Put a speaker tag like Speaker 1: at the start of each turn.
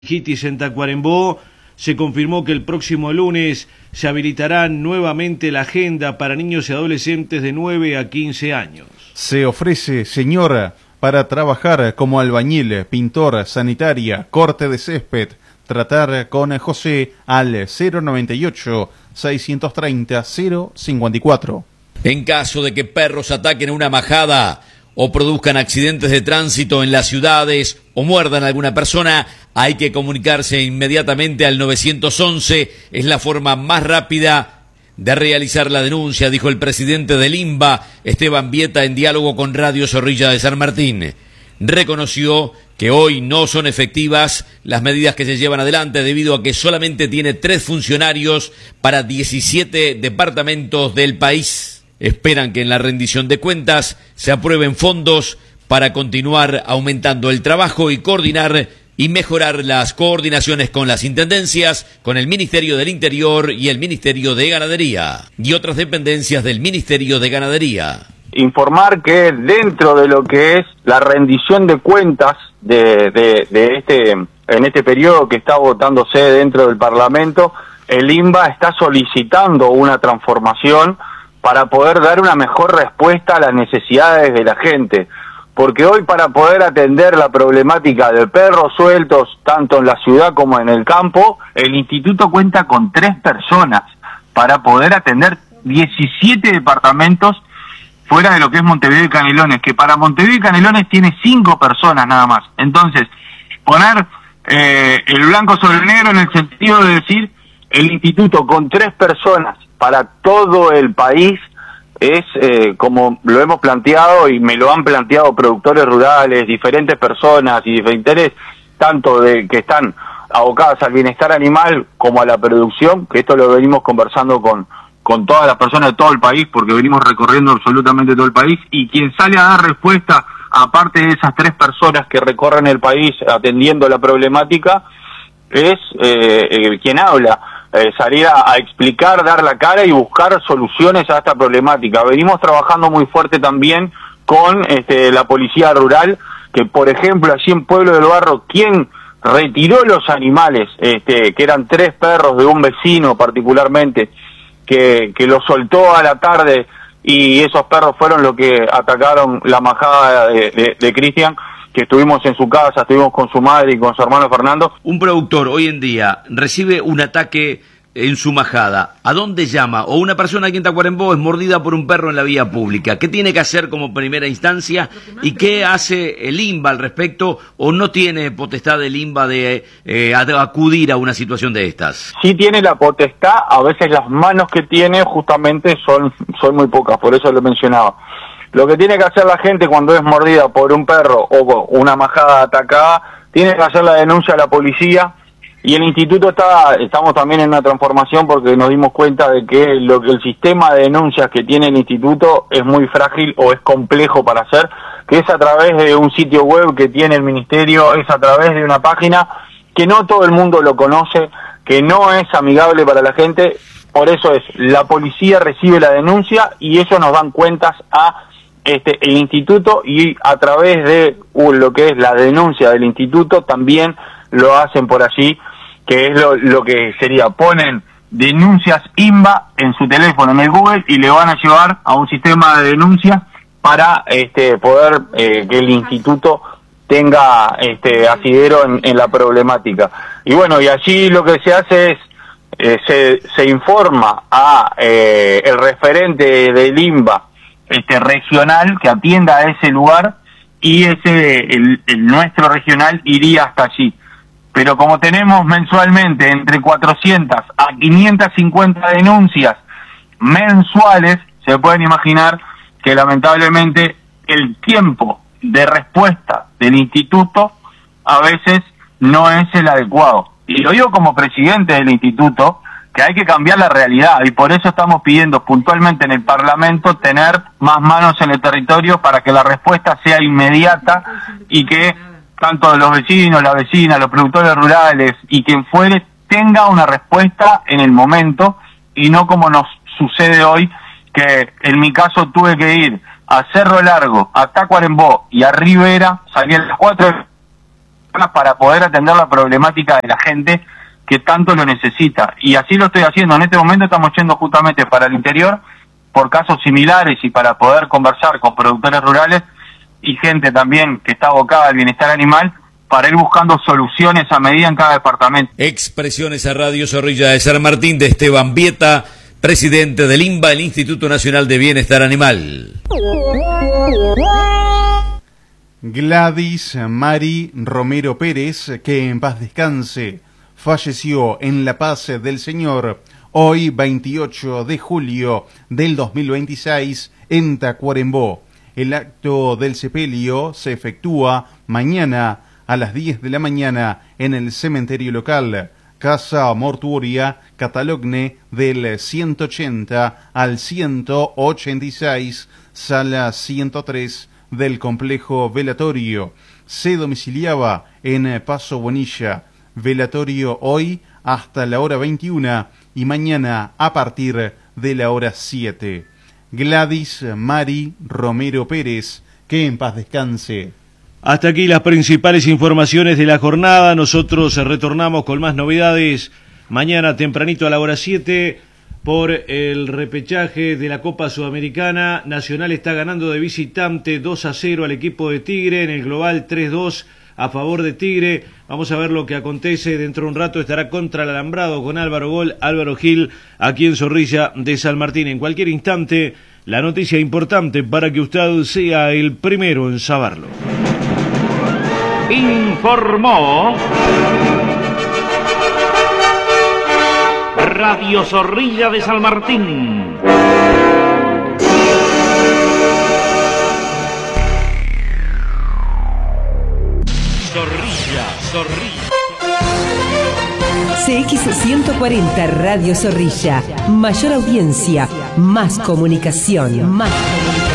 Speaker 1: Hitis en Tacuarembó, se confirmó que el próximo lunes se habilitará nuevamente la agenda para niños y adolescentes de 9 a 15 años.
Speaker 2: Se ofrece, señora, para trabajar como albañil, pintor, sanitaria, corte de césped. Tratar con José al 098-630-054.
Speaker 3: En caso de que perros ataquen una majada o produzcan accidentes de tránsito en las ciudades o muerdan a alguna persona, hay que comunicarse inmediatamente al 911. Es la forma más rápida de realizar la denuncia, dijo el presidente del INVA, Esteban Vieta, en diálogo con Radio Zorrilla de San Martín. Reconoció que hoy no son efectivas las medidas que se llevan adelante debido a que solamente tiene 3 funcionarios para 17 departamentos del país. Esperan que en la rendición de cuentas se aprueben fondos para continuar aumentando el trabajo y coordinar y mejorar las coordinaciones con las intendencias, con el Ministerio del Interior y el Ministerio de Ganadería y otras dependencias del Ministerio de Ganadería.
Speaker 4: Informar que dentro de lo que es la rendición de cuentas en este periodo que está votándose dentro del Parlamento, el INVA está solicitando una transformación para poder dar una mejor respuesta a las necesidades de la gente, porque hoy para poder atender la problemática de perros sueltos, tanto en la ciudad como en el campo, el instituto cuenta con 3 personas para poder atender 17 departamentos fuera de lo que es Montevideo y Canelones, que para Montevideo y Canelones tiene 5 personas nada más. Entonces, poner el blanco sobre el negro en el sentido de decir, el instituto con 3 personas para todo el país es, como lo hemos planteado y me lo han planteado productores rurales, diferentes personas y diferentes, tanto de que están abocadas al bienestar animal como a la producción, que esto lo venimos conversando con todas las personas de todo el país, porque venimos recorriendo absolutamente todo el país, y quien sale a dar respuesta, aparte de esas 3 personas que recorren el país atendiendo la problemática, es quien habla, salir a explicar, dar la cara y buscar soluciones a esta problemática. Venimos trabajando muy fuerte también con la policía rural, que por ejemplo allí en Pueblo del Barro, quien retiró los animales, que eran 3 perros de un vecino particularmente, que los soltó a la tarde, y esos perros fueron los que atacaron la majada de Cristian, que estuvimos en su casa, estuvimos con su madre y con su hermano Fernando.
Speaker 1: Un productor hoy en día recibe un ataque en su majada, ¿a dónde llama? O una persona aquí en Tacuarembó es mordida por un perro en la vía pública, ¿qué tiene que hacer como primera instancia? ¿Y qué hace el INVA al respecto? ¿O no tiene potestad el INVA de acudir a una situación de estas?
Speaker 4: Sí tiene la potestad, a veces las manos que tiene justamente son muy pocas, por eso lo mencionaba. Lo que tiene que hacer la gente cuando es mordida por un perro o una majada atacada, tiene que hacer la denuncia a la policía. Y el instituto estamos también en una transformación porque nos dimos cuenta de que el sistema de denuncias que tiene el instituto es muy frágil o es complejo para hacer, que es a través de un sitio web que tiene el ministerio, es a través de una página que no todo el mundo lo conoce, que no es amigable para la gente. Por eso la policía recibe la denuncia y ellos nos dan cuentas a el instituto, y a través de lo que es la denuncia del instituto también lo hacen por allí, que es lo que sería, ponen denuncias INVA en su teléfono, en el Google, y le van a llevar a un sistema de denuncias para poder que el instituto tenga asidero en la problemática. Y bueno, y allí lo que se hace es se informa a el referente del INVA regional que atienda a ese lugar, y el nuestro regional iría hasta allí. Pero como tenemos mensualmente entre 400 a 550 denuncias mensuales, se pueden imaginar que lamentablemente el tiempo de respuesta del instituto a veces no es el adecuado. Y lo digo como presidente del instituto, que hay que cambiar la realidad, y por eso estamos pidiendo puntualmente en el Parlamento tener más manos en el territorio para que la respuesta sea inmediata y que tanto los vecinos, las vecinas, los productores rurales y quien fuere tenga una respuesta en el momento, y no como nos sucede hoy, que en mi caso tuve que ir a Cerro Largo, a Tacuarembó y a Rivera, salí a las 4 para poder atender la problemática de la gente que tanto lo necesita. Y así lo estoy haciendo. En este momento estamos yendo justamente para el interior por casos similares y para poder conversar con productores rurales y gente también que está abocada al bienestar animal para ir buscando soluciones a medida en cada departamento.
Speaker 3: Expresiones a Radio Zorrilla de San Martín de Esteban Vieta, presidente del INBA, el Instituto Nacional de Bienestar Animal.
Speaker 2: Gladys Mari Romero Pérez, que en paz descanse, falleció en La Paz del Señor hoy 28 de julio del 2026 en Tacuarembó. El acto del sepelio se efectúa mañana a las 10 de la mañana en el cementerio local, Casa Mortuoria Catalogne del 180 al 186, sala 103 del complejo velatorio. Se domiciliaba en Paso Bonilla. Velatorio hoy hasta la hora 21 y mañana a partir de la hora 7. Gladys Mari Romero Pérez, que en paz descanse.
Speaker 5: Hasta aquí las principales informaciones de la jornada. Nosotros retornamos con más novedades mañana tempranito a la hora 7 por el repechaje de la Copa Sudamericana. Nacional está ganando de visitante 2-0 al equipo de Tigre, en el global 3-2 a favor de Tigre. Vamos a ver lo que acontece. Dentro de un rato estará contra el alambrado con Álvaro Gol, Álvaro Gil, aquí en Zorrilla de San Martín. En cualquier instante, la noticia importante para que usted sea el primero en saberlo.
Speaker 6: Informó Radio Zorrilla de San Martín.
Speaker 7: CX140 Radio Zorrilla. Mayor audiencia, más comunicación.